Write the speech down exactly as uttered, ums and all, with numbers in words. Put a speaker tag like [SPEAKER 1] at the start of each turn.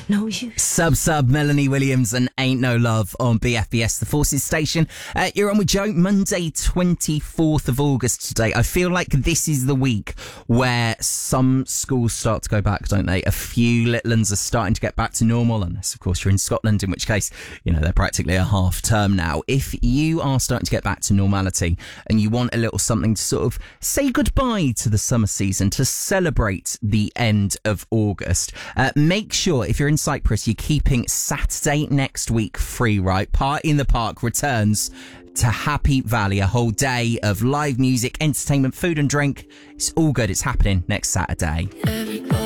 [SPEAKER 1] no use.
[SPEAKER 2] Sub Sub, Melanie Williams and Ain't No Love on B F B S, the Forces station. Uh, you're on with Joe. Monday, twenty-fourth of August today. I feel like this is the week where some schools start to go back, don't they? A few little ones are starting to get back to normal, unless, of course, you're in Scotland, in which case, you know, they're practically a half term now. If you are starting to get back to normality and you want a little something to sort of say goodbye to the summer season, to celebrate the end of August, uh, make sure, if you're in Cyprus, you're keeping Saturday next week free, right? Party in the Park returns to Happy Valley, a whole day of live music, entertainment, food and drink. It's all good. It's happening next Saturday.
[SPEAKER 3] Everybody